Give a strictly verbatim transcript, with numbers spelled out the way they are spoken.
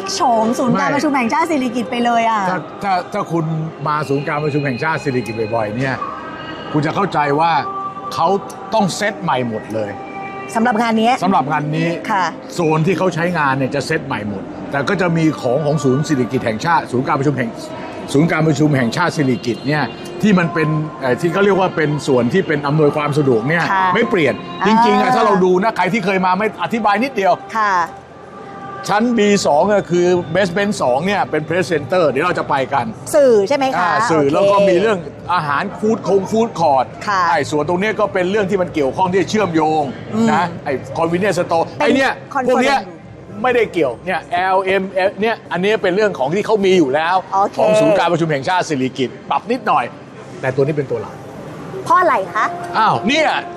โฉมศูนย์การประชุมแห่งชาติสิริกิติ์ไปเลยอ่ะถ้าถ้าถ้าคุณมาศูนย์การประชุมแห่งชาติสิริกิติ์บ่อยๆเนี่ยคุณจะเข้าใจว่าเขาต้องเซตใหม่หมดเลยสำหรับงานนี้สำหรับงานนี้ค่ะโซนที่เขาใช้งานเนี่ยจะเซตใหม่หมดแต่ก็จะมีของของศูนย์สิริกิติ์แห่งชาติศูนย์การประชุมแห่งศูนย์การประชุมแห่งชาติสิริกิติ์เนี่ยที่มันเป็นที่เขาเรียกว่าเป็นส่วนที่เป็นอำนวยความสะดวกเนี่ยไม่เปลี่ยนจริงๆอะถ้าเราดูนะใครที่เคยมาไม่อธิบายนิดเดียวค่ะชั้น บี สอง ก็คือ Basement สองเนี่ยเป็น Press Center เดี๋ยวเราจะไปกันสื่อใช่ไหมคะสื่อแล้วก็มีเรื่องอาหารฟู้ดคงฟู้ดคอร์ทไอ้ส่วนตรงนี้ก็เป็นเรื่องที่มันเกี่ยวข้องที่เชื่อมโยงนะไอ้ Convenience Store ไอ้เนี่ยพวกเนี้ยไม่ได้เกี่ยวเนี่ย แอล เอ็ม เนี่ยอันนี้เป็นเรื่องของที่เขามีอยู่แล้วของศูนย์การประชุมแห่งชาติสิริกิติ์ปรับนิดหน่อยแต่ตัวนี้เป็นตัวหลักเพราะอะไรคะอ้าวเนี่ย